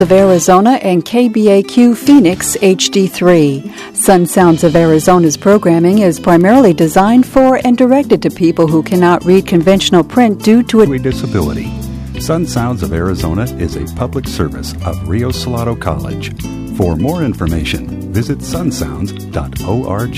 of Arizona and KBAQ Phoenix HD3. Sun Sounds of Arizona's programming is primarily designed for and directed to people who cannot read conventional print due to a disability. Sun Sounds of Arizona is a public service of Rio Salado College. For more information, visit sunsounds.org.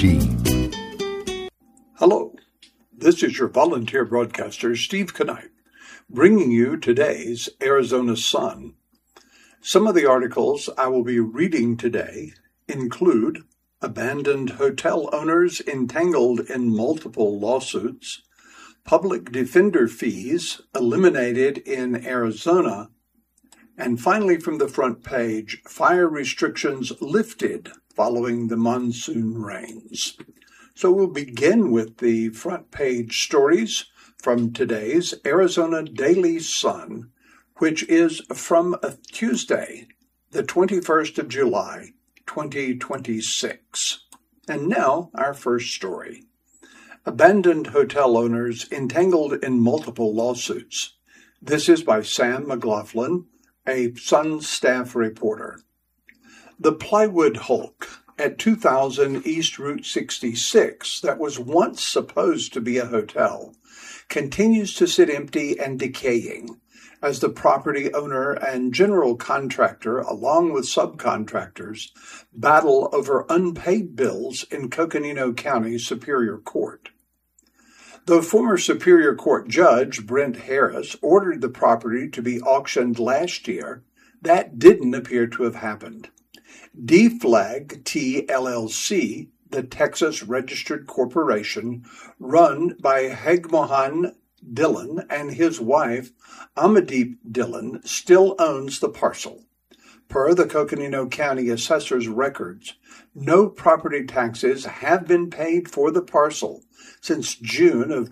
Hello, this is your volunteer broadcaster, Steve Knipe, bringing you today's Arizona Sun. Some of the articles I will be reading today include abandoned hotel owners entangled in multiple lawsuits, public defender fees eliminated in Arizona, and finally from the front page, fire restrictions lifted following the monsoon rains. So we'll begin with the front page stories from today's Arizona Daily Sun, which is from Tuesday, the 21st of July, 2026. And now our first story. Abandoned hotel owners entangled in multiple lawsuits. This is by Sam McLaughlin, a Sun staff reporter. The Plywood Hulk at 2000 East Route 66, that was once supposed to be a hotel, continues to sit empty and decaying as the property owner and general contractor, along with subcontractors, battle over unpaid bills in Coconino County Superior Court. Though former Superior Court Judge Brent Harris ordered the property to be auctioned last year, that didn't appear to have happened. DFLAG T LLC, the Texas Registered Corporation, run by Hegmohan Dillon and his wife, Amadeep Dillon, still owns the parcel. Per the Coconino County Assessor's records, no property taxes have been paid for the parcel since June of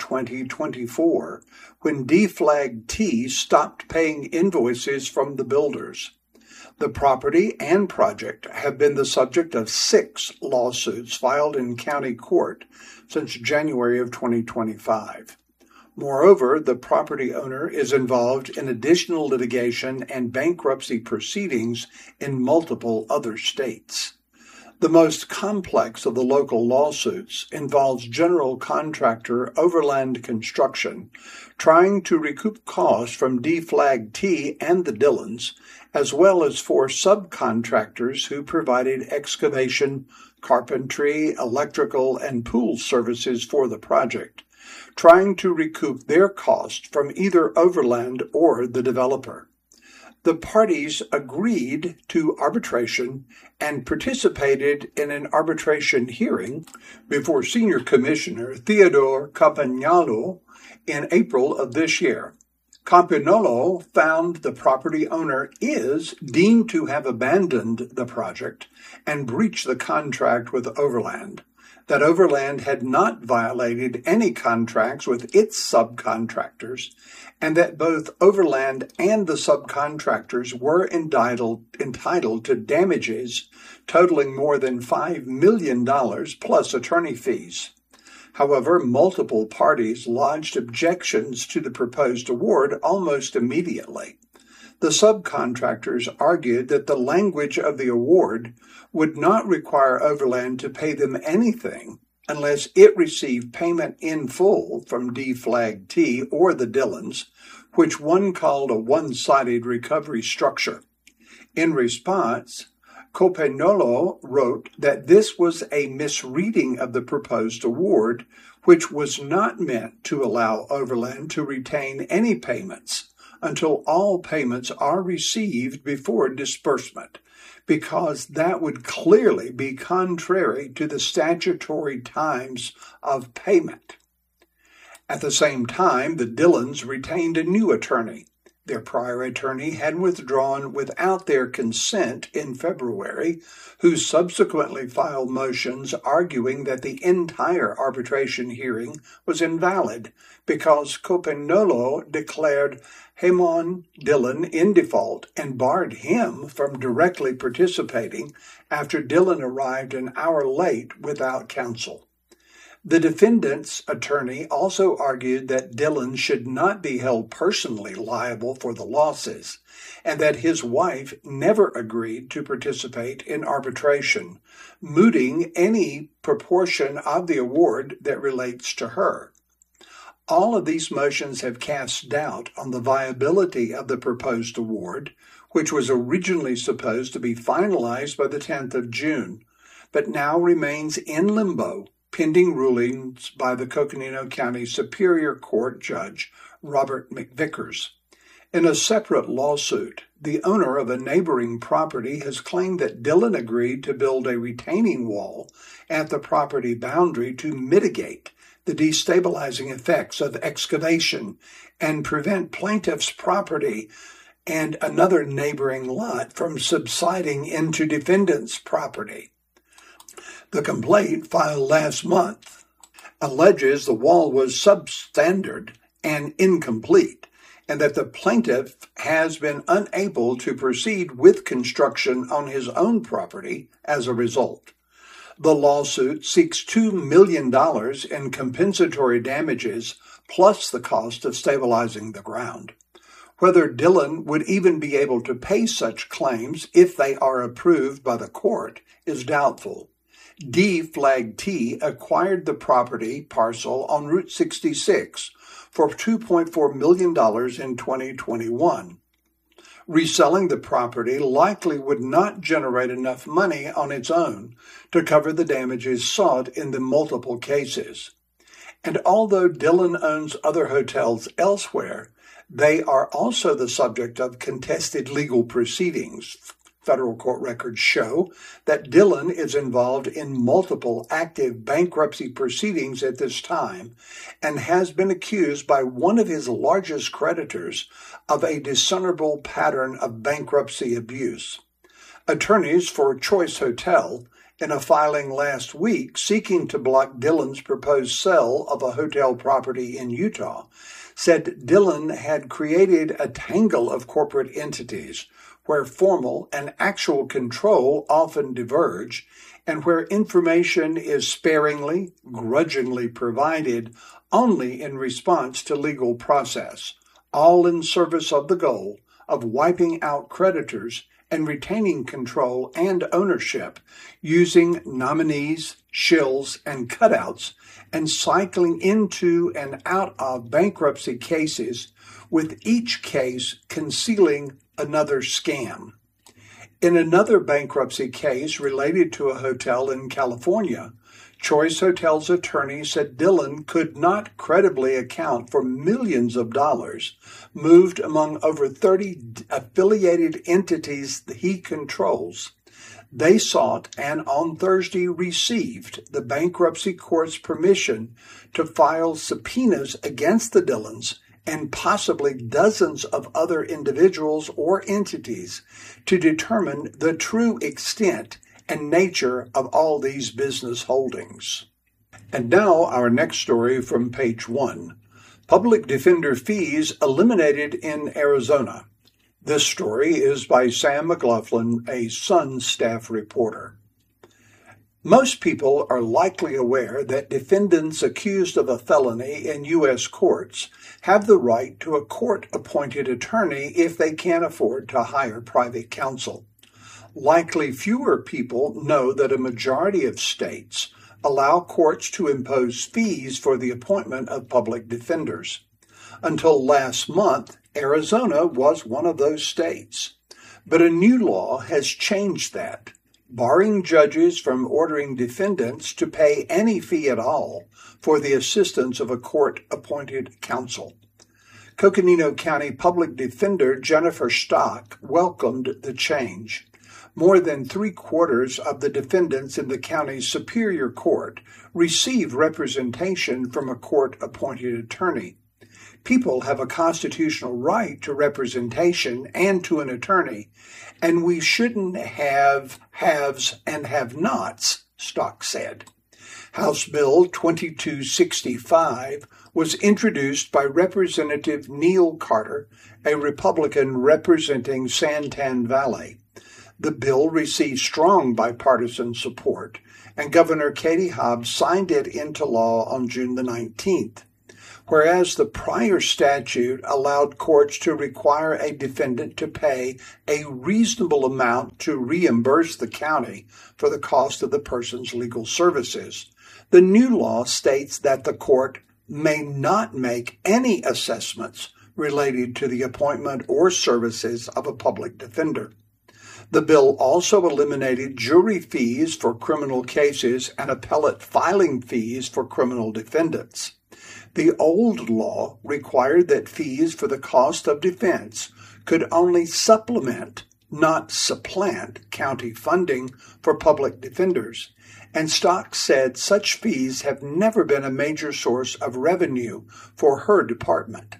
2024, when DFLAG T stopped paying invoices from the builders. The property and project have been the subject of 6 lawsuits filed in county court since January of 2025. Moreover, the property owner is involved in additional litigation and bankruptcy proceedings in multiple other states. The most complex of the local lawsuits involves general contractor Overland Construction trying to recoup costs from DFLAG T and the Dillons, as well as 4 subcontractors who provided excavation, carpentry, electrical, and pool services for the project, trying to recoup their cost from either Overland or the developer. The parties agreed to arbitration and participated in an arbitration hearing before Senior Commissioner Theodore Campagnolo in April of this year. Campagnolo found the property owner is deemed to have abandoned the project and breached the contract with Overland, that Overland had not violated any contracts with its subcontractors, and that both Overland and the subcontractors were entitled to damages totaling more than $5 million plus attorney fees. However, multiple parties lodged objections to the proposed award almost immediately. The subcontractors argued that the language of the award would not require Overland to pay them anything unless it received payment in full from DFLAG T or the Dillons, which one called a one-sided recovery structure. In response, Campagnolo wrote that this was a misreading of the proposed award, which was not meant to allow Overland to retain any payments until all payments are received before disbursement, because that would clearly be contrary to the statutory times of payment. At the same time, the Dillons retained a new attorney. Their prior attorney had withdrawn without their consent in February, who subsequently filed motions arguing that the entire arbitration hearing was invalid because Campagnolo declared Hemon Dillon in default and barred him from directly participating after Dillon arrived an hour late without counsel. The defendant's attorney also argued that Dillon should not be held personally liable for the losses, and that his wife never agreed to participate in arbitration, mooting any proportion of the award that relates to her. All of these motions have cast doubt on the viability of the proposed award, which was originally supposed to be finalized by the 10th of June, but now remains in limbo, pending rulings by the Coconino County Superior Court Judge Robert McVickers. In a separate lawsuit, the owner of a neighboring property has claimed that Dillon agreed to build a retaining wall at the property boundary to mitigate the destabilizing effects of excavation and prevent plaintiff's property and another neighboring lot from subsiding into defendant's property. The complaint filed last month alleges the wall was substandard and incomplete, and that the plaintiff has been unable to proceed with construction on his own property as a result. The lawsuit seeks $2 million in compensatory damages plus the cost of stabilizing the ground. Whether Dillon would even be able to pay such claims if they are approved by the court is doubtful. D-Flag-T acquired the property parcel on Route 66 for $2.4 million in 2021. Reselling the property likely would not generate enough money on its own to cover the damages sought in the multiple cases. And although Dillon owns other hotels elsewhere, they are also the subject of contested legal proceedings. Federal court records show that Dillon is involved in multiple active bankruptcy proceedings at this time and has been accused by one of his largest creditors of a discernible pattern of bankruptcy abuse. Attorneys for Choice Hotel, in a filing last week seeking to block Dillon's proposed sale of a hotel property in Utah, said Dillon had created a tangle of corporate entities where formal and actual control often diverge, and where information is sparingly, grudgingly provided only in response to legal process, all in service of the goal of wiping out creditors and retaining control and ownership using nominees, shills, and cutouts, and cycling into and out of bankruptcy cases, with each case concealing another scam. In another bankruptcy case related to a hotel in California, Choice Hotels attorney said Dillon could not credibly account for millions of dollars moved among over 30 affiliated entities he controls. They sought and on Thursday received the bankruptcy court's permission to file subpoenas against the Dillons and possibly dozens of other individuals or entities to determine the true extent and nature of all these business holdings. And now our next story from page 1. Public defender fees eliminated in Arizona. This story is by Sam McLaughlin, a Sun staff reporter. Most people are likely aware that defendants accused of a felony in U.S. courts have the right to a court-appointed attorney if they can't afford to hire private counsel. Likely fewer people know that a majority of states allow courts to impose fees for the appointment of public defenders. Until last month, Arizona was one of those states. But a new law has changed that, barring judges from ordering defendants to pay any fee at all for the assistance of a court-appointed counsel. Coconino County Public Defender Jennifer Stock welcomed the change. More than 3/4 of the defendants in the county's Superior Court receive representation from a court-appointed attorney. People have a constitutional right to representation and to an attorney, and we shouldn't have haves and have-nots, Stock said. House Bill 2265 was introduced by Representative Neil Carter, a Republican representing Santan Valley. The bill received strong bipartisan support, and Governor Katie Hobbs signed it into law on June the 19th. Whereas the prior statute allowed courts to require a defendant to pay a reasonable amount to reimburse the county for the cost of the person's legal services, the new law states that the court may not make any assessments related to the appointment or services of a public defender. The bill also eliminated jury fees for criminal cases and appellate filing fees for criminal defendants. The old law required that fees for the cost of defense could only supplement, not supplant, county funding for public defenders, and Stock said such fees have never been a major source of revenue for her department.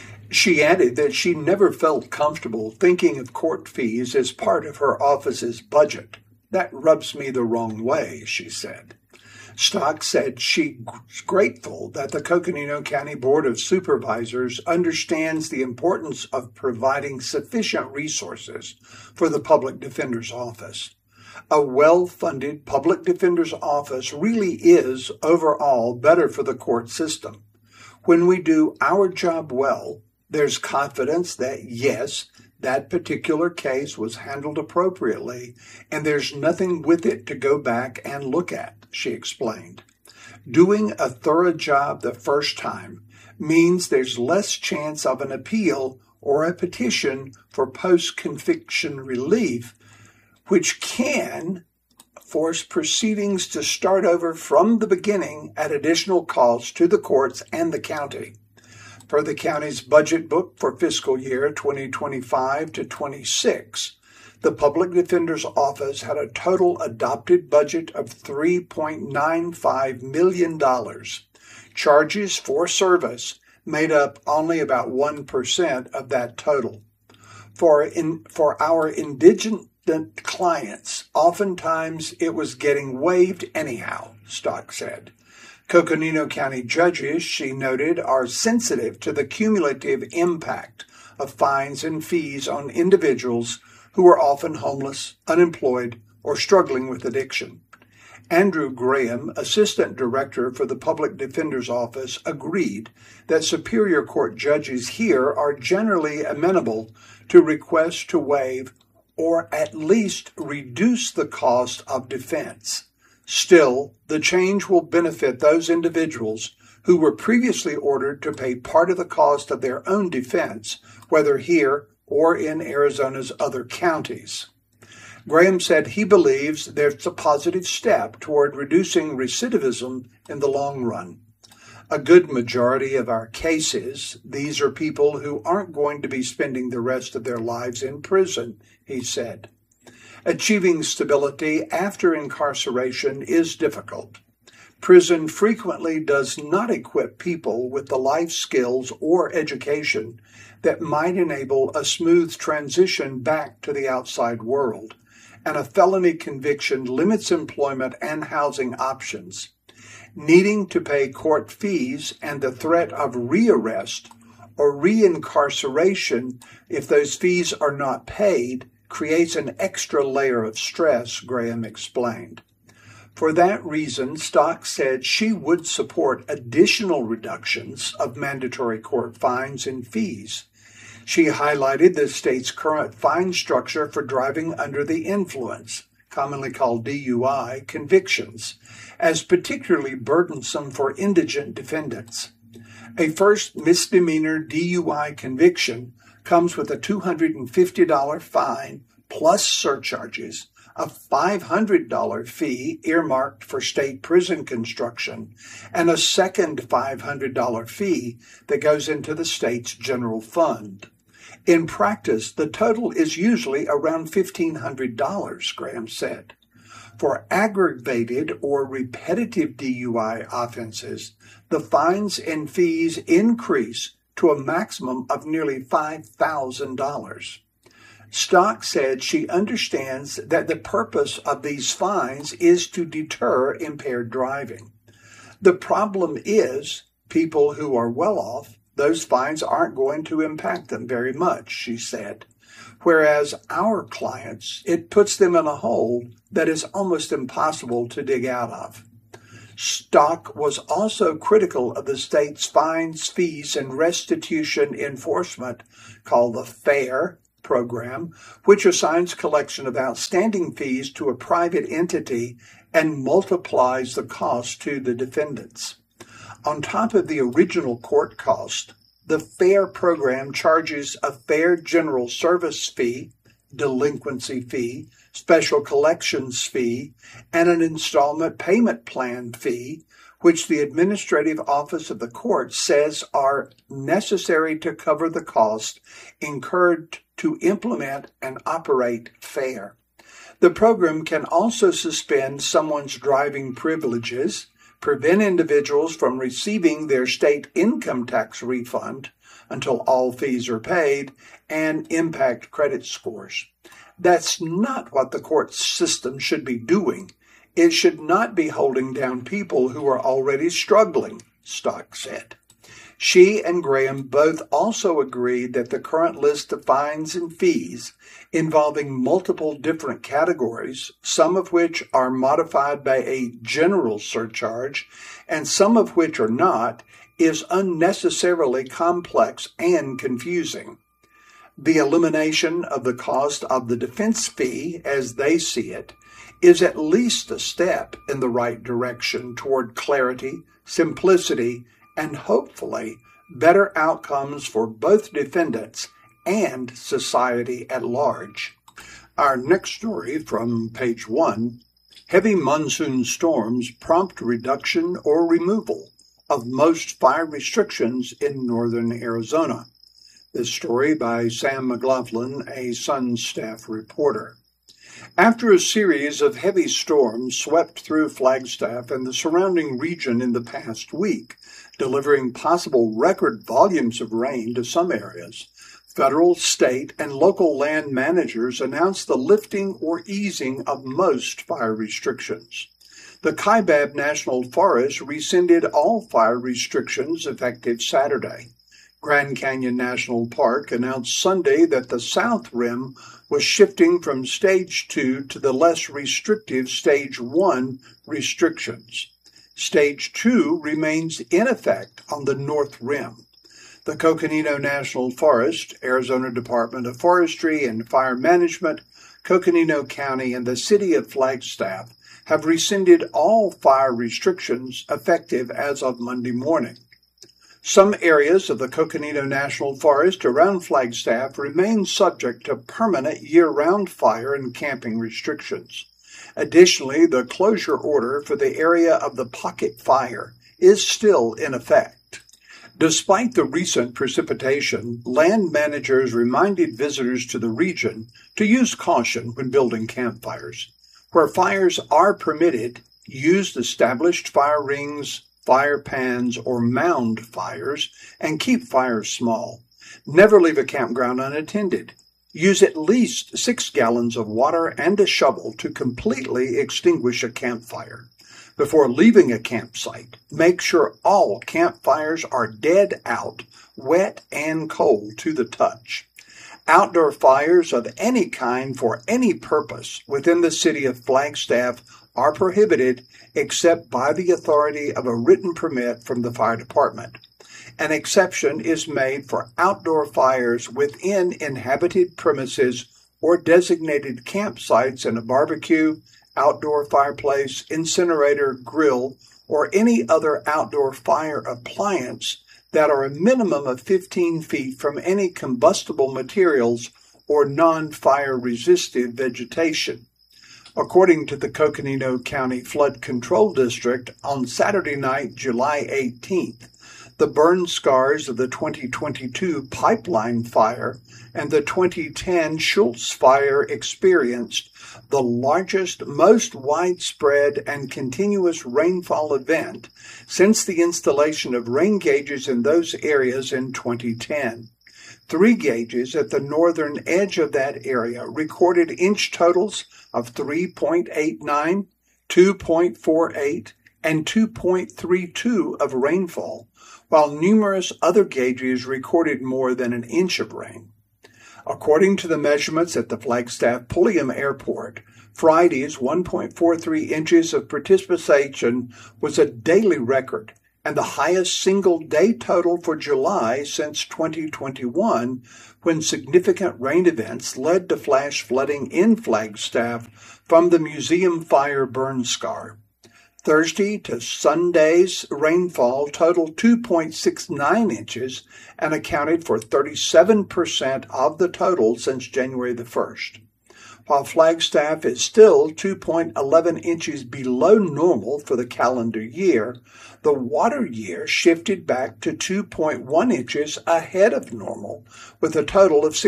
She added that she never felt comfortable thinking of court fees as part of her office's budget. That rubs me the wrong way, she said. Stock said she's grateful that the Coconino County Board of Supervisors understands the importance of providing sufficient resources for the Public Defender's Office. A well-funded Public Defender's Office really is, overall, better for the court system. When we do our job well, there's confidence that, yes, that particular case was handled appropriately, and there's nothing with it to go back and look at, she explained. Doing a thorough job the first time means there's less chance of an appeal or a petition for post-conviction relief, which can force proceedings to start over from the beginning at additional cost to the courts and the county. Per the county's budget book for fiscal year 2025 to 26, the Public Defender's Office had a total adopted budget of $3.95 million. Charges for service made up only about 1% of that total. For our indigent clients, oftentimes it was getting waived anyhow, Stock said. Coconino County judges, she noted, are sensitive to the cumulative impact of fines and fees on individuals who are often homeless, unemployed, or struggling with addiction. Andrew Graham, Assistant Director for the Public Defender's Office, agreed that Superior Court judges here are generally amenable to requests to waive or at least reduce the cost of defense. Still, the change will benefit those individuals who were previously ordered to pay part of the cost of their own defense, whether here or in Arizona's other counties. Graham said he believes there's a positive step toward reducing recidivism in the long run. A good majority of our cases, these are people who aren't going to be spending the rest of their lives in prison, he said. Achieving stability after incarceration is difficult. Prison frequently does not equip people with the life skills or education that might enable a smooth transition back to the outside world, and a felony conviction limits employment and housing options. Needing to pay court fees and the threat of rearrest or reincarceration if those fees are not paid creates an extra layer of stress, Graham explained. For that reason, Stock said she would support additional reductions of mandatory court fines and fees. She highlighted the state's current fine structure for driving under the influence, commonly called DUI, convictions, as particularly burdensome for indigent defendants. A first misdemeanor DUI conviction comes with a $250 fine plus surcharges, a $500 fee earmarked for state prison construction, and a second $500 fee that goes into the state's general fund. In practice, the total is usually around $1,500, Graham said. For aggravated or repetitive DUI offenses, the fines and fees increase to a maximum of nearly $5,000. Stock said she understands that the purpose of these fines is to deter impaired driving. The problem is people who are well off, those fines aren't going to impact them very much, she said. whereas our clients, it puts them in a hole that is almost impossible to dig out of. Stock was also critical of the state's fines, fees, and restitution enforcement called the FAIR program, which assigns collection of outstanding fees to a private entity and multiplies the cost to the defendants. On top of the original court cost, the FAIR program charges a fair general service fee, delinquency fee, special collections fee, and an installment payment plan fee, which the administrative office of the court says are necessary to cover the cost incurred to implement and operate FAIR. The program can also suspend someone's driving privileges, prevent individuals from receiving their state income tax refund until all fees are paid, and impact credit scores. That's not what the court system should be doing. It should not be holding down people who are already struggling, Stock said. She and Graham both also agreed that the current list of fines and fees, involving multiple different categories, some of which are modified by a general surcharge and some of which are not, is unnecessarily complex and confusing. The elimination of the cost of the defense fee, as they see it, is at least a step in the right direction toward clarity, simplicity, and hopefully better outcomes for both defendants and society at large. Our next story from page 1, heavy monsoon storms prompt reduction or removal of most fire restrictions in northern Arizona. This story by Sam McLaughlin, a Sun staff reporter. After a series of heavy storms swept through Flagstaff and the surrounding region in the past week, delivering possible record volumes of rain to some areas, federal, state, and local land managers announced the lifting or easing of most fire restrictions. The Kaibab National Forest rescinded all fire restrictions effective Saturday. Grand Canyon National Park announced Sunday that the South Rim was shifting from Stage 2 to the less restrictive Stage 1 restrictions. Stage 2 remains in effect on the North Rim. The Coconino National Forest, Arizona Department of Forestry and Fire Management, Coconino County, and the City of Flagstaff have rescinded all fire restrictions effective as of Monday morning. Some areas of the Coconino National Forest around Flagstaff remain subject to permanent year-round fire and camping restrictions. Additionally, the closure order for the area of the Pocket Fire is still in effect. Despite the recent precipitation, land managers reminded visitors to the region to use caution when building campfires. Where fires are permitted, use established fire rings, fire pans, or mound fires, and keep fires small. Never leave a campground unattended. Use at least 6 gallons of water and a shovel to completely extinguish a campfire. Before leaving a campsite, make sure all campfires are dead out, wet and cold to the touch. Outdoor fires of any kind for any purpose within the city of Flagstaff are prohibited except by the authority of a written permit from the fire department. An exception is made for outdoor fires within inhabited premises or designated campsites in a barbecue, outdoor fireplace, incinerator, grill, or any other outdoor fire appliance that are a minimum of 15 feet from any combustible materials or non-fire resistive vegetation. According to the Coconino County Flood Control District, on Saturday night, July 18th, the burn scars of the 2022 Pipeline Fire and the 2010 Schultz Fire experienced the largest, most widespread, and continuous rainfall event since the installation of rain gauges in those areas in 2010. 3 gauges at the northern edge of that area recorded inch totals of 3.89, 2.48, and 2.32 of rainfall, while numerous other gauges recorded more than an inch of rain. According to the measurements at the Flagstaff Pulliam Airport, Friday's 1.43 inches of precipitation was a daily record and the highest single-day total for July since 2021, when significant rain events led to flash flooding in Flagstaff from the museum fire burn scar. Thursday to Sunday's rainfall totaled 2.69 inches and accounted for 37% of the total since January the 1st. While Flagstaff is still 2.11 inches below normal for the calendar year, the water year shifted back to 2.1 inches ahead of normal, with a total of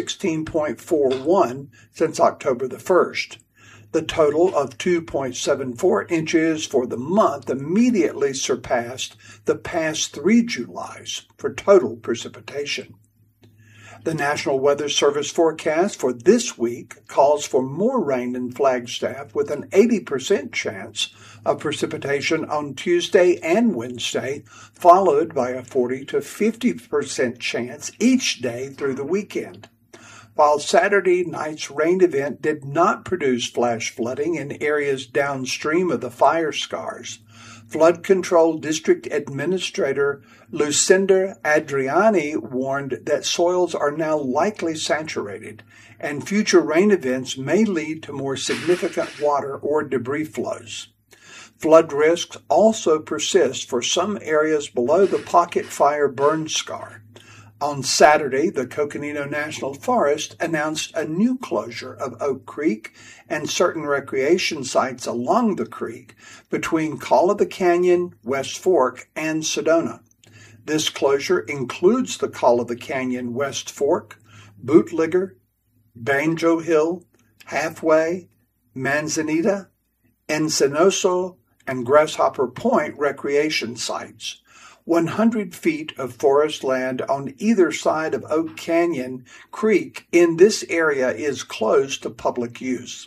16.41 since October the 1st. The total of 2.74 inches for the month immediately surpassed the past 3 Julys for total precipitation. The National Weather Service forecast for this week calls for more rain in Flagstaff with an 80% chance of precipitation on Tuesday and Wednesday, followed by a 40 to 50% chance each day through the weekend. While Saturday night's rain event did not produce flash flooding in areas downstream of the fire scars, Flood Control District Administrator Lucinda Adriani warned that soils are now likely saturated, and future rain events may lead to more significant water or debris flows. Flood risks also persist for some areas below the Pocket Fire burn scar. On Saturday, the Coconino National Forest announced a new closure of Oak Creek and certain recreation sites along the creek between Call of the Canyon, West Fork, and Sedona. This closure includes the Call of the Canyon West Fork, Bootlegger, Banjo Hill, Halfway, Manzanita, Encinoso, and Grasshopper Point recreation sites. 100 feet of forest land on either side of Oak Canyon Creek in this area is closed to public use.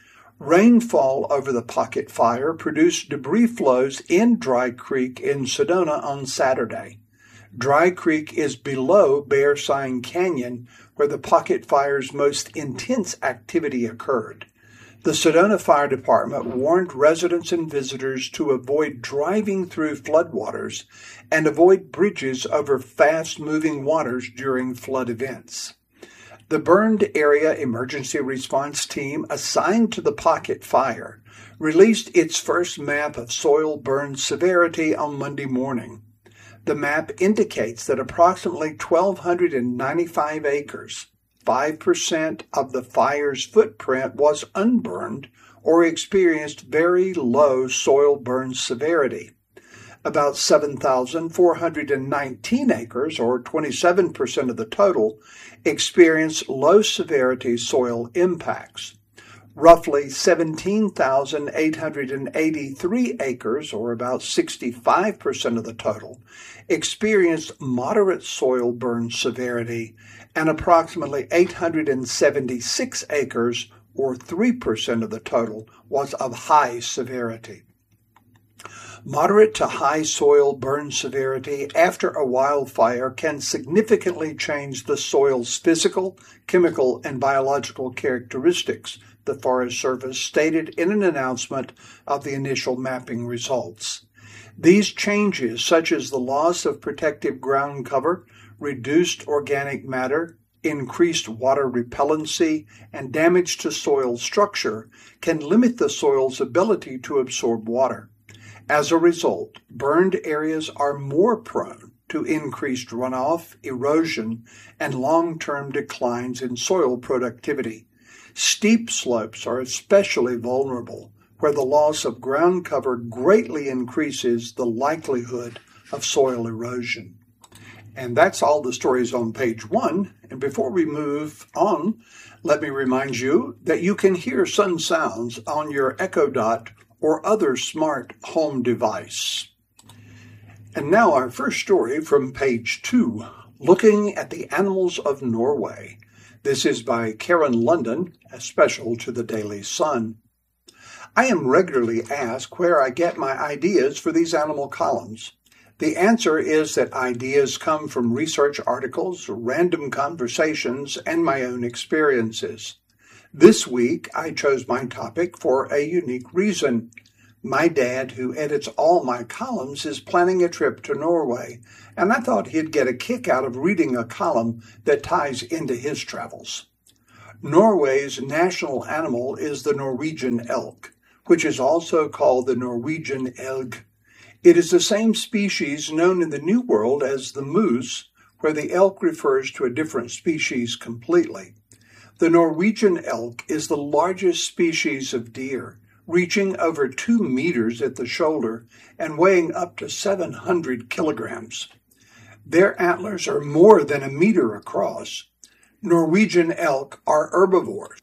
Rainfall over the Pocket Fire produced debris flows in Dry Creek in Sedona on Saturday. Dry Creek is below Bear Sign Canyon, where the Pocket Fire's most intense activity occurred. The Sedona Fire Department warned residents and visitors to avoid driving through floodwaters and avoid bridges over fast-moving waters during flood events. The burned area emergency response team assigned to the Pocket Fire released its first map of soil burn severity on Monday morning. The map indicates that approximately 1,295 acres, 5% of the fire's footprint, was unburned or experienced very low soil burn severity. About 7,419 acres, or 27% of the total, experienced low-severity soil impacts. Roughly 17,883 acres, or about 65% of the total, experienced moderate soil burn severity, and approximately 876 acres, or 3% of the total, was of high severity. Moderate to high soil burn severity after a wildfire can significantly change the soil's physical, chemical, and biological characteristics, the Forest Service stated in an announcement of the initial mapping results. These changes, such as the loss of protective ground cover, reduced organic matter, increased water repellency, and damage to soil structure, can limit the soil's ability to absorb water. As a result, burned areas are more prone to increased runoff, erosion, and long-term declines in soil productivity. Steep slopes are especially vulnerable, where the loss of ground cover greatly increases the likelihood of soil erosion. And that's all the stories on page 1. And before we move on, let me remind you that you can hear Sun Sounds on your Echo Dot or other smart home device. And now our first story from page 2, Looking at the Animals of Norway. This is by Karen London, a special to the Daily Sun. I am regularly asked where I get my ideas for these animal columns. The answer is that ideas come from research articles, random conversations, and my own experiences. This week, I chose my topic for a unique reason. My dad, who edits all my columns, is planning a trip to Norway, and I thought he'd get a kick out of reading a column that ties into his travels. Norway's national animal is the Norwegian elk, which is also called the Norwegian elg. It is the same species known in the New World as the moose, where the elk refers to a different species completely. The Norwegian elk is the largest species of deer, reaching over 2 meters at the shoulder and weighing up to 700 kilograms. Their antlers are more than 1 meter across. Norwegian elk are herbivores,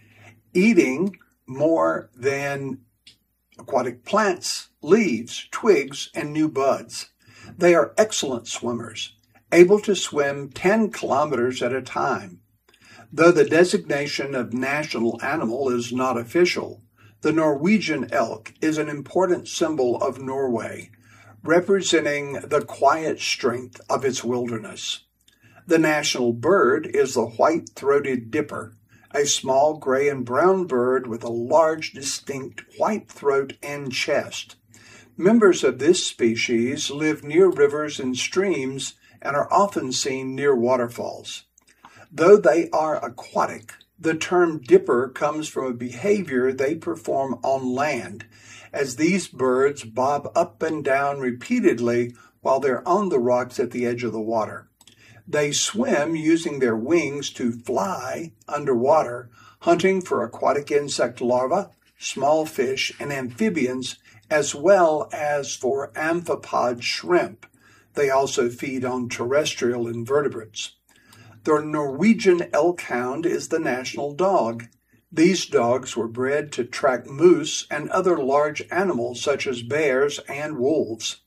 eating more than aquatic plants, leaves, twigs, and new buds. They are excellent swimmers, able to swim 10 kilometers at a time. Though the designation of national animal is not official, the Norwegian elk is an important symbol of Norway, representing the quiet strength of its wilderness. The national bird is the white-throated dipper, a small gray and brown bird with a large, distinct white throat and chest. Members of this species live near rivers and streams and are often seen near waterfalls. Though they are aquatic, the term dipper comes from a behavior they perform on land, as these birds bob up and down repeatedly while they're on the rocks at the edge of the water. They swim using their wings to fly underwater, hunting for aquatic insect larvae, small fish, and amphibians, as well as for amphipod shrimp. They also feed on terrestrial invertebrates. The Norwegian elk hound is the national dog. These dogs were bred to track moose and other large animals such as bears and wolves.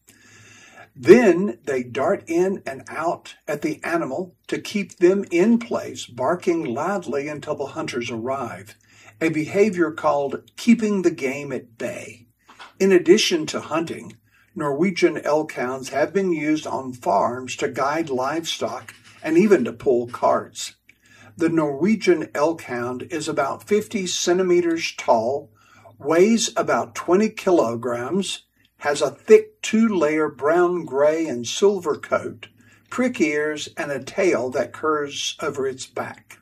Then they dart in and out at the animal to keep them in place, barking loudly until the hunters arrive, a behavior called keeping the game at bay. In addition to hunting, Norwegian elk hounds have been used on farms to guide livestock and even to pull carts. The Norwegian elk hound is about 50 centimeters tall, weighs about 20 kilograms, has a thick 2-layer brown, gray, and silver coat, prick ears, and a tail that curves over its back.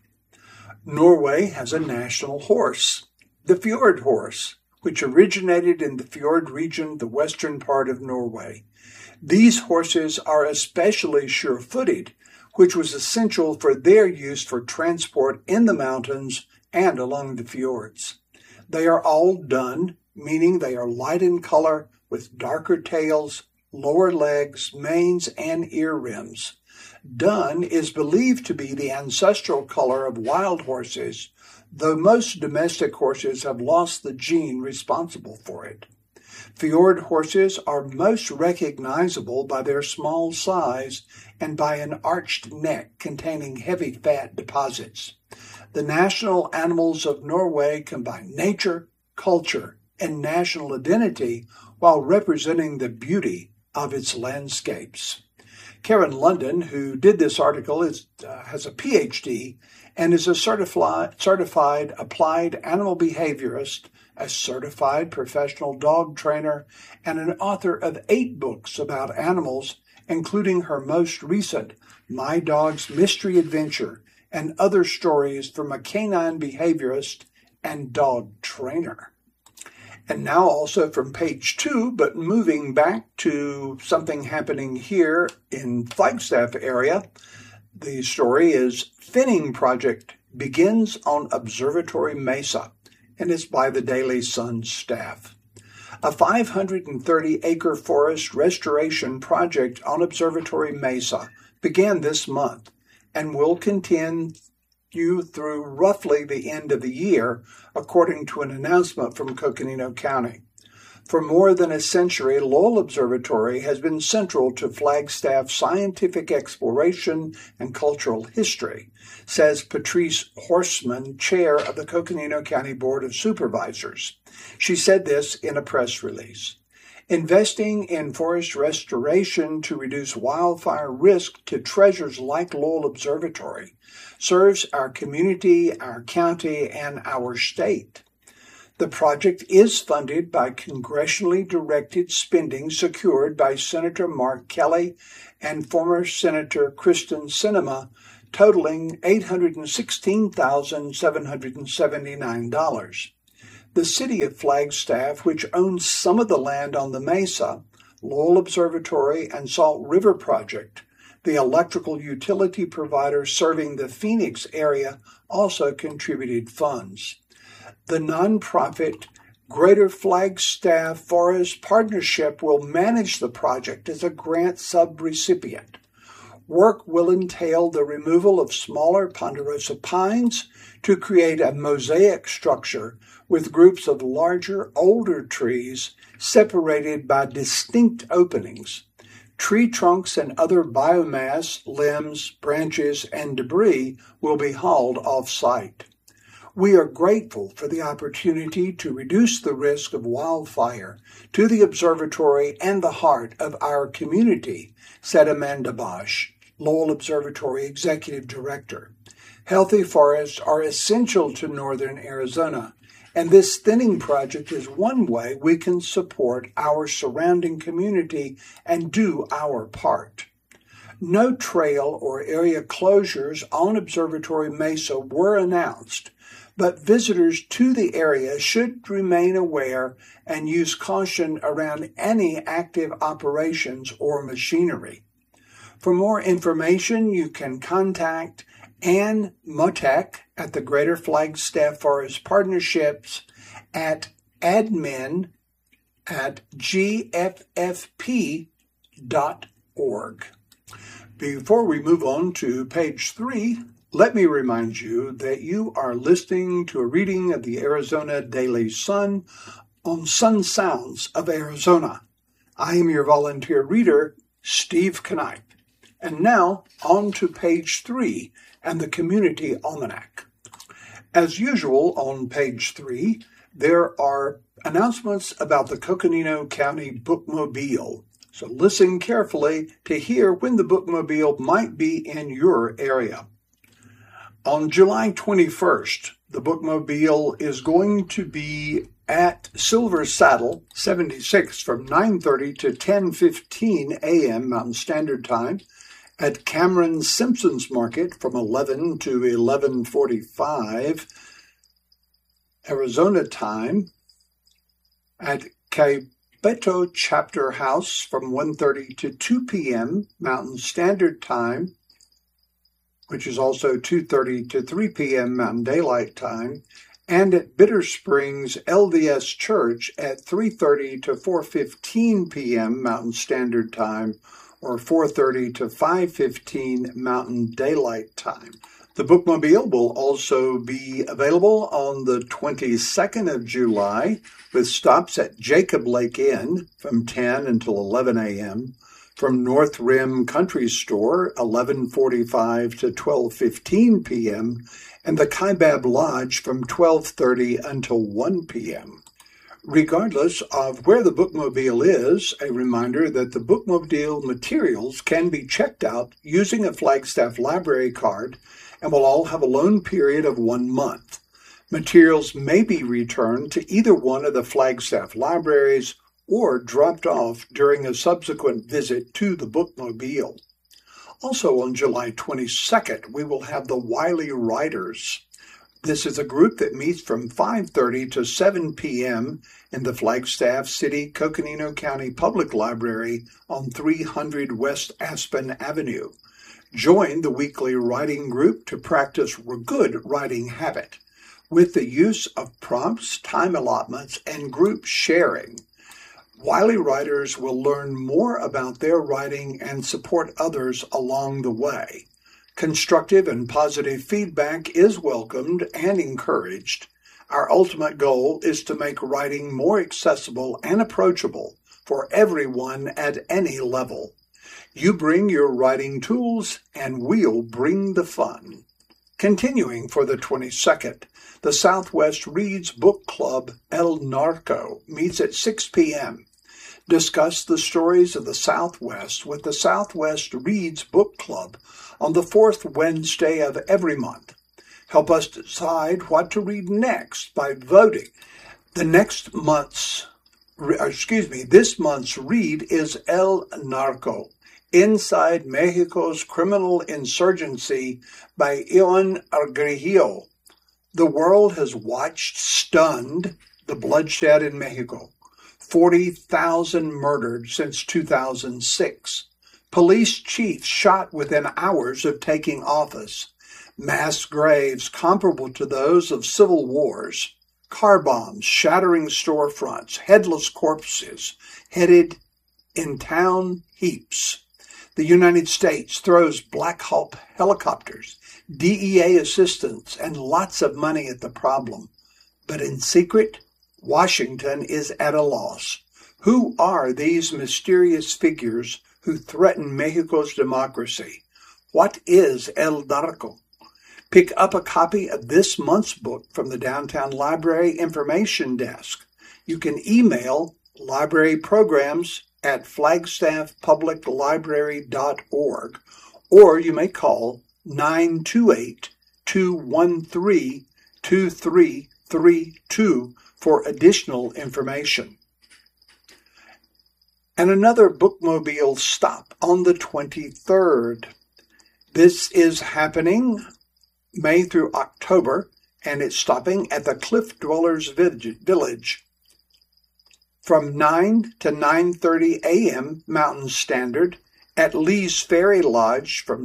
Norway has a national horse, the fjord horse, which originated in the fjord region, the western part of Norway. These horses are especially sure-footed, which was essential for their use for transport in the mountains and along the fjords. They are all dun, meaning they are light in color, with darker tails, lower legs, manes, and ear rims. Dun is believed to be the ancestral color of wild horses, though most domestic horses have lost the gene responsible for it. Fjord horses are most recognizable by their small size and by an arched neck containing heavy fat deposits. The national animals of Norway combine nature, culture, and national identity while representing the beauty of its landscapes. Karen London, who did this article, has a PhD and is a certified applied animal behaviorist, a certified professional dog trainer, and an author of 8 books about animals, including her most recent, My Dog's Mystery Adventure, and other stories from a canine behaviorist and dog trainer. And now also from page 2, but moving back to something happening here in Flagstaff area, the story is Finning Project Begins on Observatory Mesa, and it's by the Daily Sun staff. A 530-acre forest restoration project on Observatory Mesa began this month and will continue through roughly the end of the year, according to an announcement from Coconino County. For more than a century, Lowell Observatory has been central to Flagstaff's scientific exploration and cultural history, says Patrice Horstman, chair of the Coconino County Board of Supervisors. She said this in a press release. Investing in forest restoration to reduce wildfire risk to treasures like Lowell Observatory serves our community, our county, and our state. The project is funded by congressionally directed spending secured by Senator Mark Kelly and former Senator Kristen Sinema, totaling $816,779. The City of Flagstaff, which owns some of the land on the mesa, Lowell Observatory, and Salt River Project, the electrical utility provider serving the Phoenix area, also contributed funds. The nonprofit Greater Flagstaff Forest Partnership will manage the project as a grant subrecipient. Work will entail the removal of smaller ponderosa pines to create a mosaic structure with groups of larger, older trees separated by distinct openings. Tree trunks and other biomass, limbs, branches, and debris will be hauled off-site. We are grateful for the opportunity to reduce the risk of wildfire to the observatory and the heart of our community, said Amanda Bosch, Lowell Observatory Executive Director. Healthy forests are essential to northern Arizona, and this thinning project is one way we can support our surrounding community and do our part. No trail or area closures on Observatory Mesa were announced, but visitors to the area should remain aware and use caution around any active operations or machinery. For more information, you can contact Ann Motek at the Greater Flagstaff Forest Partnerships at admin@gffp.org. Before we move on to page 3, let me remind you that you are listening to a reading of the Arizona Daily Sun on Sun Sounds of Arizona. I am your volunteer reader, Steve Knipe. And now, on to page 3 and the Community Almanac. As usual, on page 3, there are announcements about the Coconino County Bookmobile. So listen carefully to hear when the Bookmobile might be in your area. On July 21st, the Bookmobile is going to be at Silver Saddle 76 from 9:30 to 10:15 a.m. Mountain Standard Time, at Cameron Simpson's Market from 11 to 11:45 Arizona time, at Cabeto Chapter House from 1:30 to 2 p.m. Mountain Standard Time, which is also 2:30 to 3 p.m. Mountain Daylight Time, and at Bitter Springs LDS Church at 3:30 to 4:15 p.m. Mountain Standard Time, or 4:30 to 5:15 Mountain Daylight Time. The Bookmobile will also be available on the 22nd of July with stops at Jacob Lake Inn from 10 until 11 a.m., from North Rim Country Store 11:45 to 12:15 p.m., and the Kaibab Lodge from 12:30 until 1 p.m. Regardless of where the Bookmobile is, a reminder that the Bookmobile materials can be checked out using a Flagstaff Library card and will all have a loan period of 1 month. Materials may be returned to either one of the Flagstaff libraries or dropped off during a subsequent visit to the Bookmobile. Also on July 22nd, we will have the Wiley Writers. This is a group that meets from 5:30 to 7 p.m. in the Flagstaff City Coconino County Public Library on 300 West Aspen Avenue. Join the weekly writing group to practice a good writing habit with the use of prompts, time allotments, and group sharing. Wiley Writers will learn more about their writing and support others along the way. Constructive and positive feedback is welcomed and encouraged. Our ultimate goal is to make writing more accessible and approachable for everyone at any level. You bring your writing tools, and we'll bring the fun. Continuing for the 22nd, the Southwest Reads Book Club El Narco meets at 6 p.m. Discuss the stories of the Southwest with the Southwest Reads Book Club on the fourth Wednesday of every month. Help us decide what to read next by voting. This month's read is El Narco, Inside Mexico's Criminal Insurgency by Ion Argüello. The world has watched, stunned, the bloodshed in Mexico. 40,000 murdered since 2006. Police chiefs shot within hours of taking office. Mass graves comparable to those of civil wars. Car bombs shattering storefronts. Headless corpses headed in town heaps. The United States throws Black Hawk helicopters, DEA assistance, and lots of money at the problem. But in secret, Washington is at a loss. Who are these mysterious figures who threaten Mexico's democracy? What is El Narco? Pick up a copy of this month's book from the Downtown Library Information Desk. You can email libraryprograms@flagstaffpubliclibrary.org, or you may call 928-213-2332 for additional information. And another bookmobile stop on the 23rd. This is happening May through October, and it's stopping at the Cliff Dwellers Village from 9 to 9:30 a.m. Mountain Standard, at Lee's Ferry Lodge from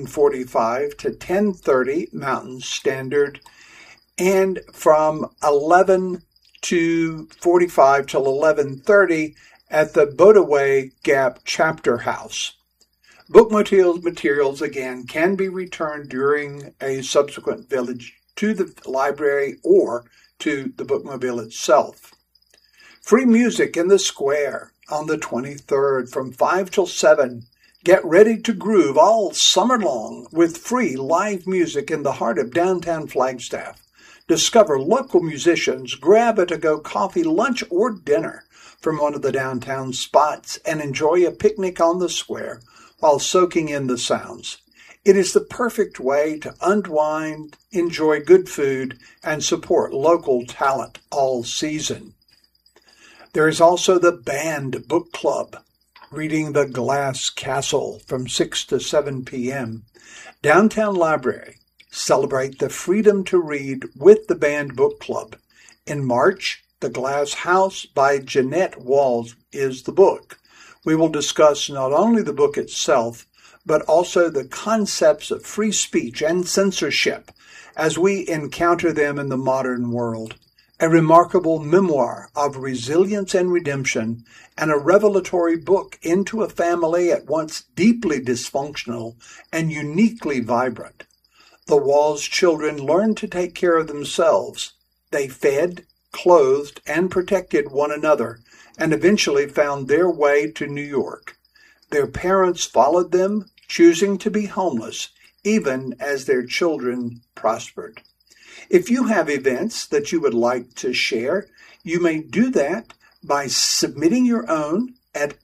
9:45 to 10:30 Mountain Standard, and from 11 to 45 till 11:30 at the Bodaway Gap Chapter House. Book materials again can be returned during a subsequent village to the library or to the bookmobile itself. Free music in the square on the 23rd from 5 till 7. Get ready to groove all summer long with free live music in the heart of downtown Flagstaff. Discover local musicians, grab a to-go coffee, lunch, or dinner from one of the downtown spots, and enjoy a picnic on the square while soaking in the sounds. It is the perfect way to unwind, enjoy good food, and support local talent all season. There is also the Band Book Club, reading The Glass Castle from 6 to 7 p.m. Downtown Library. Celebrate the freedom to read with the Band Book Club. In March, The Glass House by Jeanette Walls is the book. We will discuss not only the book itself, but also the concepts of free speech and censorship as we encounter them in the modern world. A remarkable memoir of resilience and redemption, and a revelatory book into a family at once deeply dysfunctional and uniquely vibrant. The Walls children learned to take care of themselves. They fed, clothed, and protected one another, and eventually found their way to New York. Their parents followed them, choosing to be homeless, even as their children prospered. If you have events that you would like to share, you may do that by submitting your own at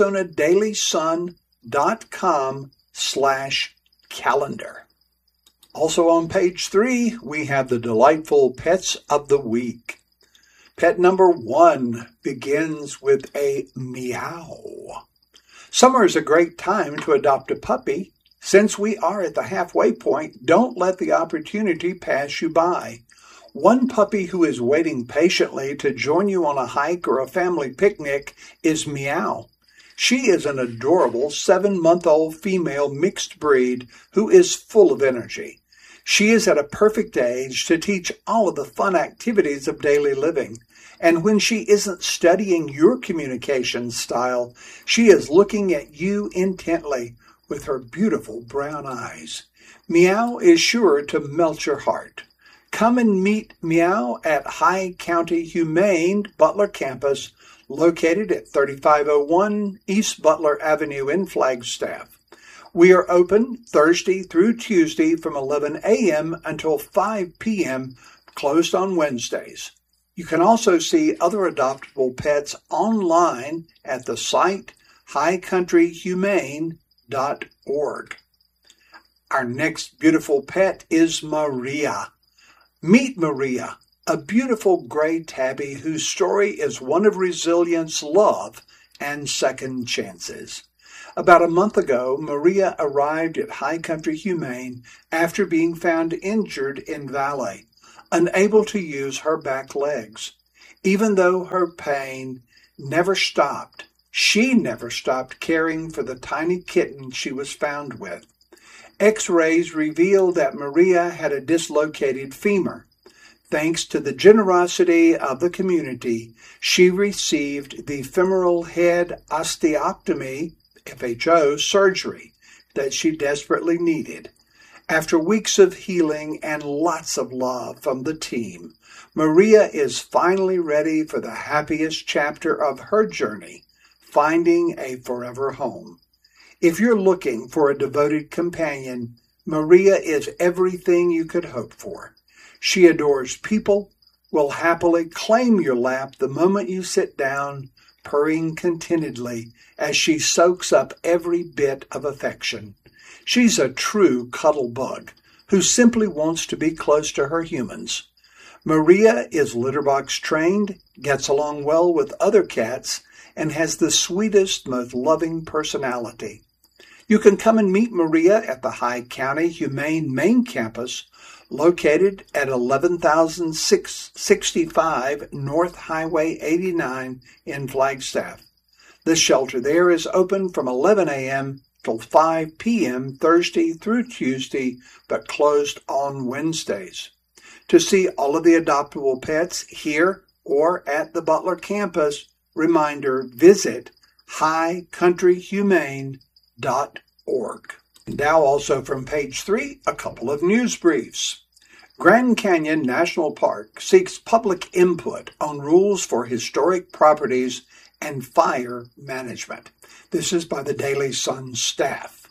ArizonaDailySun.com/calendar. Also on page 3, we have the delightful Pets of the Week. Pet number 1 begins with a meow. Summer is a great time to adopt a puppy. Since we are at the halfway point, don't let the opportunity pass you by. One puppy who is waiting patiently to join you on a hike or a family picnic is Meow. She is an adorable 7-month-old female mixed breed who is full of energy. She is at a perfect age to teach all of the fun activities of daily living. And when she isn't studying your communication style, she is looking at you intently with her beautiful brown eyes. Meow is sure to melt your heart. Come and meet Meow at High County Humane Butler Campus, located at 3501 East Butler Avenue in Flagstaff. We are open Thursday through Tuesday from 11 a.m. until 5 p.m., closed on Wednesdays. You can also see other adoptable pets online at the site highcountryhumane.org. Our next beautiful pet is Maria. Meet Maria, a beautiful gray tabby whose story is one of resilience, love, and second chances. About a month ago, Maria arrived at High Country Humane after being found injured in Valle, unable to use her back legs. Even though her pain never stopped, she never stopped caring for the tiny kitten she was found with. X-rays revealed that Maria had a dislocated femur. Thanks to the generosity of the community, she received the femoral head osteotomy, FHO, surgery that she desperately needed. After weeks of healing and lots of love from the team, Maria is finally ready for the happiest chapter of her journey, finding a forever home. If you're looking for a devoted companion, Maria is everything you could hope for. She adores people, will happily claim your lap the moment you sit down, purring contentedly as she soaks up every bit of affection. She's a true cuddle bug who simply wants to be close to her humans. Maria is litter box trained, gets along well with other cats, and has the sweetest, most loving personality. You can come and meet Maria at the High County Humane Main Campus, located at 11,665 North Highway 89 in Flagstaff. The shelter there is open from 11 a.m. till 5 p.m. Thursday through Tuesday, but closed on Wednesdays. To see all of the adoptable pets here or at the Butler campus, reminder, visit highcountryhumane.org. Now also from page 3, a couple of news briefs. Grand Canyon National Park seeks public input on rules for historic properties and fire management. This is by the Daily Sun staff.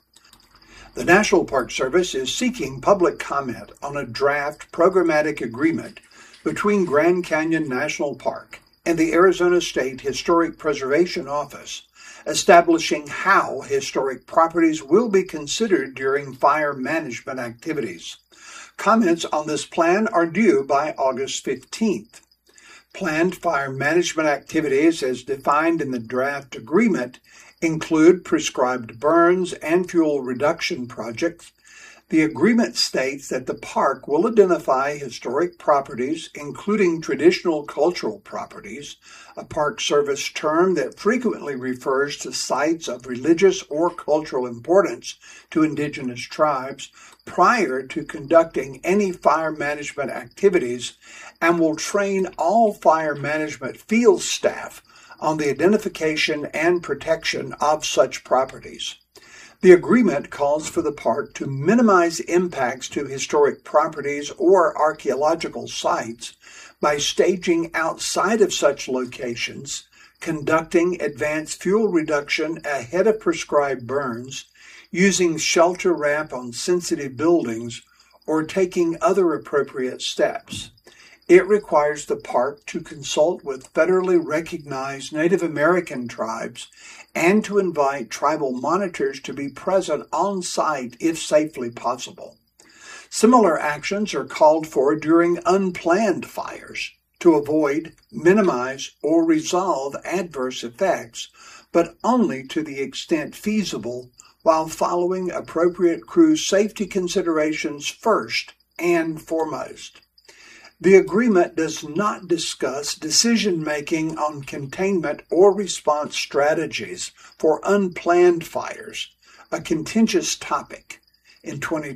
The National Park Service is seeking public comment on a draft programmatic agreement between Grand Canyon National Park and the Arizona State Historic Preservation Office, establishing how historic properties will be considered during fire management activities. Comments on this plan are due by August 15th. Planned fire management activities, as defined in the draft agreement, include prescribed burns and fuel reduction projects. The agreement states that the park will identify historic properties, including traditional cultural properties, a Park Service term that frequently refers to sites of religious or cultural importance to indigenous tribes, prior to conducting any fire management activities, and will train all fire management field staff on the identification and protection of such properties. The agreement calls for the park to minimize impacts to historic properties or archaeological sites by staging outside of such locations, conducting advanced fuel reduction ahead of prescribed burns, using shelter wrap on sensitive buildings, or taking other appropriate steps. It requires the park to consult with federally recognized Native American tribes and to invite tribal monitors to be present on site if safely possible. Similar actions are called for during unplanned fires to avoid, minimize, or resolve adverse effects, but only to the extent feasible while following appropriate crew safety considerations first and foremost. The agreement does not discuss decision-making on containment or response strategies for unplanned fires, a contentious topic. In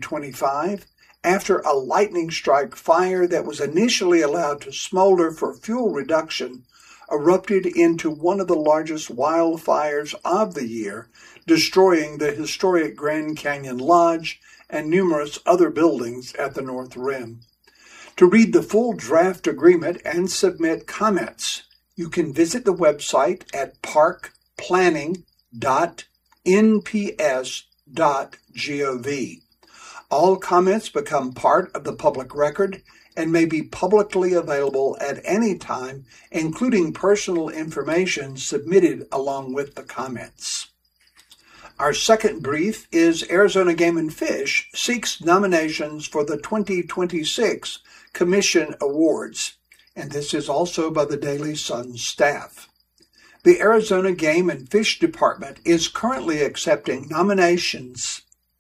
2025, after a lightning strike fire that was initially allowed to smolder for fuel reduction erupted into one of the largest wildfires of the year, destroying the historic Grand Canyon Lodge and numerous other buildings at the North Rim. To read the full draft agreement and submit comments, you can visit the website at parkplanning.nps.gov. All comments become part of the public record and may be publicly available at any time, including personal information submitted along with the comments. Our second brief is Arizona Game and Fish seeks nominations for the 2026 Commission Awards, and this is also by the Daily Sun staff. The Arizona Game and Fish Department is currently accepting nominations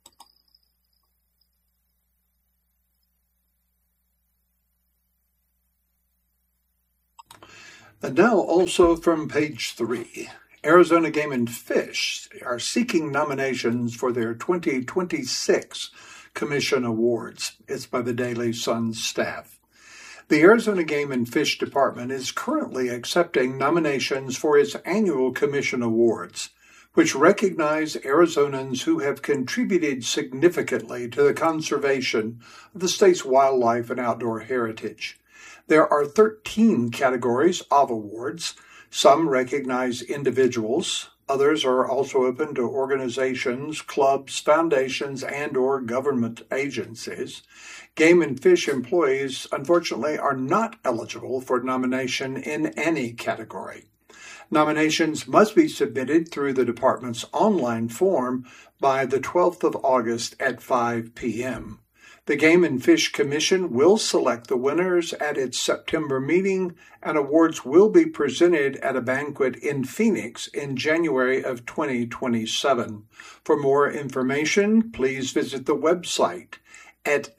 and now also from page 3. Arizona Game and Fish are seeking nominations for their 2026 Commission Awards. It's by the Daily Sun staff. The Arizona Game and Fish Department is currently accepting nominations for its annual Commission Awards, which recognize Arizonans who have contributed significantly to the conservation of the state's wildlife and outdoor heritage. There are 13 categories of awards. Some recognize individuals. Others are also open to organizations, clubs, foundations, and/or government agencies. Game and Fish employees, unfortunately, are not eligible for nomination in any category. Nominations must be submitted through the department's online form by the 12th of August at 5 p.m. The Game and Fish Commission will select the winners at its September meeting, and awards will be presented at a banquet in Phoenix in January of 2027. For more information, please visit the website at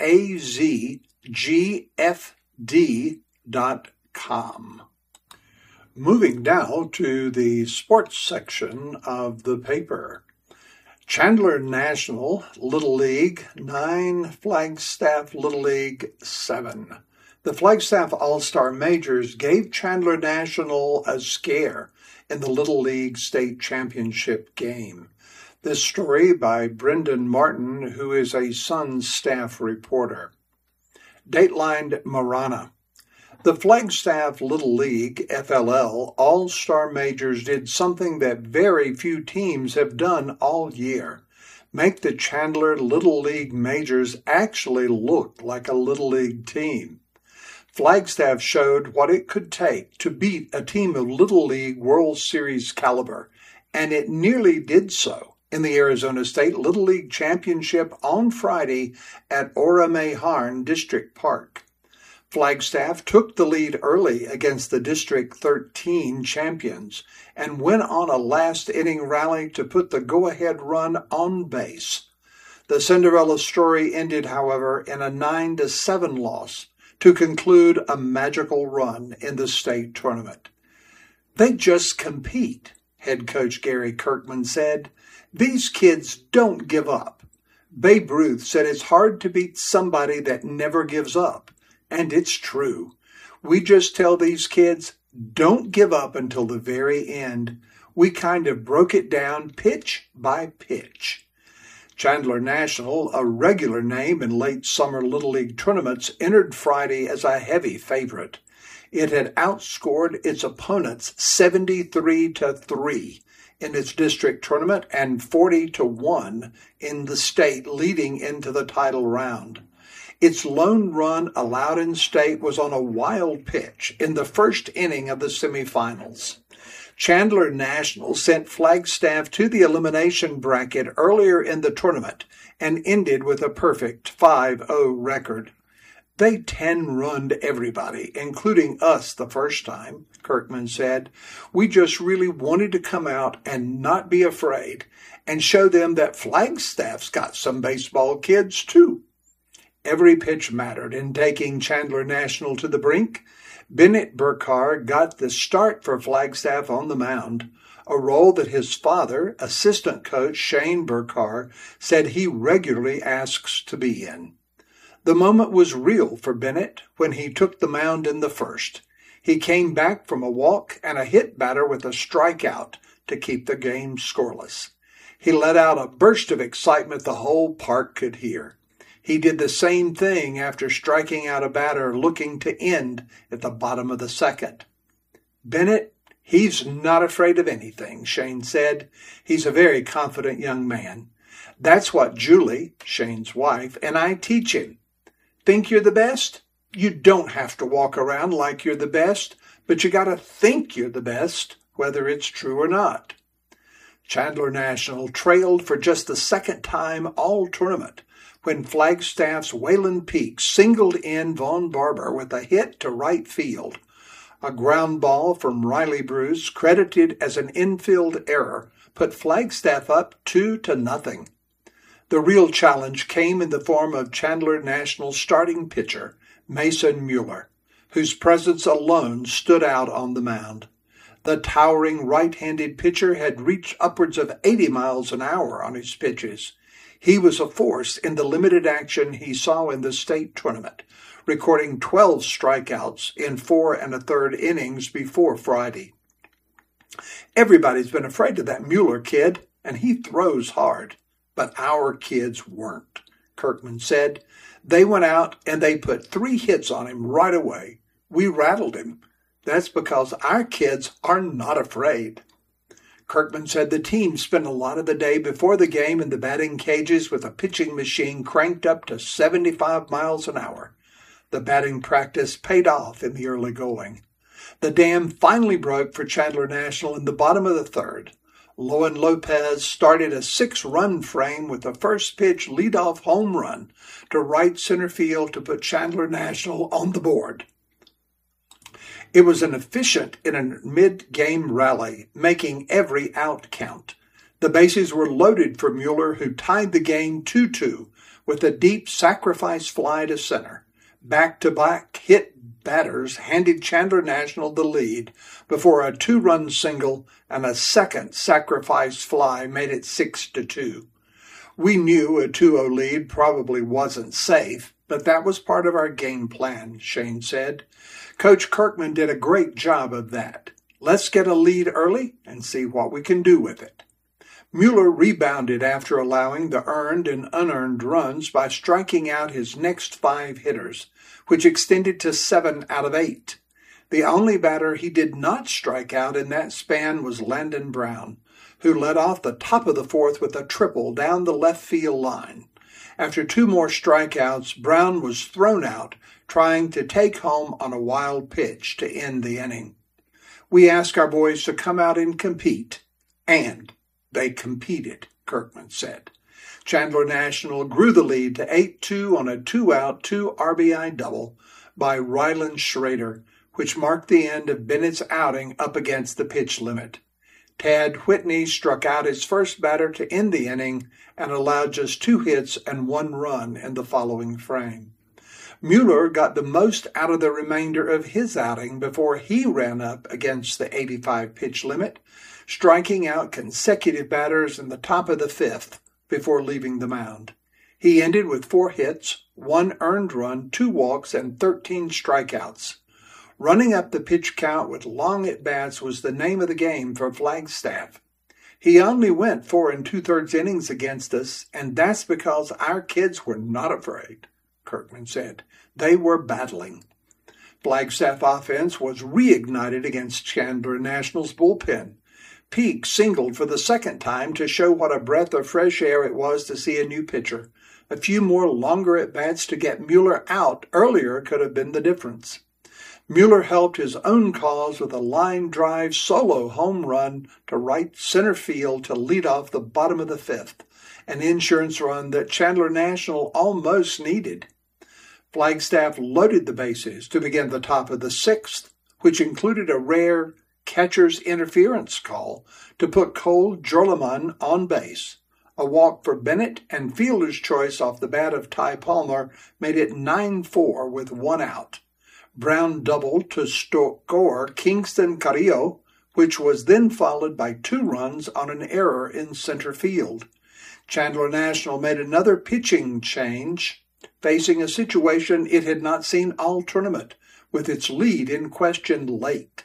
azgfd.com. Moving now to the sports section of the paper. Chandler National Little League 9, Flagstaff Little League 7. The Flagstaff All-Star Majors gave Chandler National a scare in the Little League State Championship game. This story by Brendan Martin, who is a Sun staff reporter. Dateline Marana. The Flagstaff Little League, FLL, All-Star Majors did something that very few teams have done all year. Make the Chandler Little League Majors actually look like a Little League team. Flagstaff showed what it could take to beat a team of Little League World Series caliber, and it nearly did so in the Arizona State Little League Championship on Friday at Ora-Mayharn District Park. Flagstaff took the lead early against the District 13 champions and went on a last-inning rally to put the go-ahead run on base. The Cinderella story ended, however, in a 9-7 loss to conclude a magical run in the state tournament. They just compete, head coach Gary Kirkman said. These kids don't give up. Babe Ruth said it's hard to beat somebody that never gives up. And it's true. We just tell these kids, don't give up until the very end. We kind of broke it down pitch by pitch. Chandler National, a regular name in late summer Little League tournaments, entered Friday as a heavy favorite. It had outscored its opponents 73-3 in its district tournament and 40-1 in the state leading into the title round. Its lone run allowed in state was on a wild pitch in the first inning of the semifinals. Chandler National sent Flagstaff to the elimination bracket earlier in the tournament and ended with a perfect 5-0 record. They 10-runned everybody, including us the first time, Kirkman said. We just really wanted to come out and not be afraid and show them that Flagstaff's got some baseball kids too. Every pitch mattered in taking Chandler National to the brink. Bennett Burkhar got the start for Flagstaff on the mound, a role that his father, assistant coach Shane Burkhar, said he regularly asks to be in. The moment was real for Bennett when he took the mound in the first. He came back from a walk and a hit batter with a strikeout to keep the game scoreless. He let out a burst of excitement the whole park could hear. He did the same thing after striking out a batter looking to end at the bottom of the second. Bennett, he's not afraid of anything, Shane said. He's a very confident young man. That's what Julie, Shane's wife, and I teach him. Think you're the best? You don't have to walk around like you're the best, but you got to think you're the best, whether it's true or not. Chandler National trailed for just the second time all tournament when Flagstaff's Waylon Peak singled in Vaughn Barber with a hit to right field. A ground ball from Riley Bruce, credited as an infield error, put Flagstaff up 2-0. The real challenge came in the form of Chandler National's starting pitcher, Mason Mueller, whose presence alone stood out on the mound. The towering right-handed pitcher had reached upwards of 80 miles an hour on his pitches. He was a force in the limited action he saw in the state tournament, recording 12 strikeouts in 4 1/3 innings before Friday. Everybody's been afraid of that Mueller kid, and he throws hard. But our kids weren't, Kirkman said. They went out and they put 3 hits on him right away. We rattled him. That's because our kids are not afraid. Kirkman said the team spent a lot of the day before the game in the batting cages with a pitching machine cranked up to 75 miles an hour. The batting practice paid off in the early going. The dam finally broke for Chandler National in the bottom of the third. Loan Lopez started a 6-run frame with a first pitch leadoff home run to right center field to put Chandler National on the board. It was an efficient in a mid-game rally, making every out count. The bases were loaded for Mueller, who tied the game 2-2 with a deep sacrifice fly to center. Back-to-back hit batters handed Chandler National the lead before a 2-run single and a second sacrifice fly made it 6-2. We knew a 2-0 lead probably wasn't safe, but that was part of our game plan, Shane said. Coach Kirkman did a great job of that. Let's get a lead early and see what we can do with it. Mueller rebounded after allowing the earned and unearned runs by striking out his next 5 hitters, which extended to 7 out of 8. The only batter he did not strike out in that span was Landon Brown, who led off the top of the fourth with a triple down the left field line. After 2 more strikeouts, Brown was thrown out, trying to take home on a wild pitch to end the inning. We asked our boys to come out and compete, and they competed, Kirkman said. Chandler National grew the lead to 8-2 on a 2-out, 2 RBI double by Ryland Schrader, which marked the end of Bennett's outing up against the pitch limit. Tad Whitney struck out his first batter to end the inning and allowed just 2 hits and 1 run in the following frame. Mueller got the most out of the remainder of his outing before he ran up against the 85 pitch limit, striking out consecutive batters in the top of the 5th before leaving the mound. He ended with 4 hits, 1 earned run, 2 walks, and 13 strikeouts. Running up the pitch count with long at-bats was the name of the game for Flagstaff. He only went 4 2/3 innings against us, and that's because our kids were not afraid, Kirkman said. They were battling. Flagstaff offense was reignited against Chandler National's bullpen. Peak singled for the second time to show what a breath of fresh air it was to see a new pitcher. A few more longer at-bats to get Mueller out earlier could have been the difference. Mueller helped his own cause with a line drive solo home run to right center field to lead off the bottom of the 5th, an insurance run that Chandler National almost needed. Flagstaff loaded the bases to begin the top of the 6th, which included a rare catcher's interference call to put Cole Jorleman on base. A walk for Bennett and fielder's choice off the bat of Ty Palmer made it 9-4 with 1 out. Brown doubled to score Kingston Carrillo, which was then followed by 2 runs on an error in center field. Chandler National made another pitching change, facing a situation it had not seen all tournament, with its lead in question late.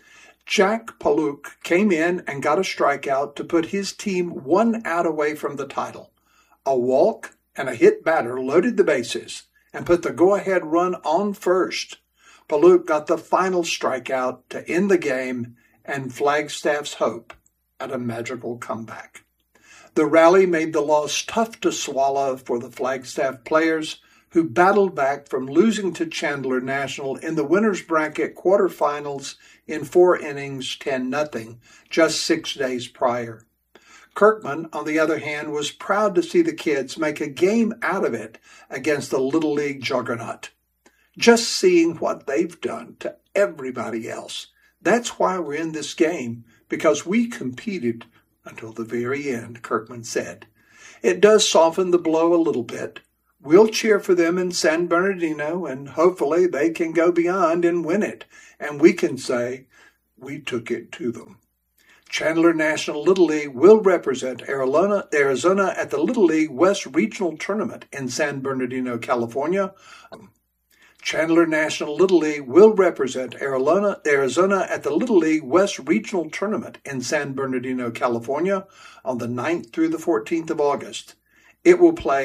Jack Paluk came in and got a strikeout to put his team 1 out away from the title. A walk and a hit batter loaded the bases and put the go-ahead run on first. Paluk got the final strikeout to end the game and Flagstaff's hope at a magical comeback. The rally made the loss tough to swallow for the Flagstaff players, who battled back from losing to Chandler National in the winners bracket quarterfinals in 4 innings, 10-0, just 6 days prior. Kirkman, on the other hand, was proud to see the kids make a game out of it against the Little League juggernaut. Just seeing what they've done to everybody else. That's why we're in this game, because we competed until the very end, Kirkman said. It does soften the blow a little bit. We'll cheer for them in San Bernardino, and hopefully they can go beyond and win it, and we can say, we took it to them. Chandler National Little League will represent Arizona at the Little League West Regional Tournament in San Bernardino, California. Chandler National Little League will represent Arizona at the Little League West Regional Tournament in San Bernardino, California on the 9th through the 14th of August. It will play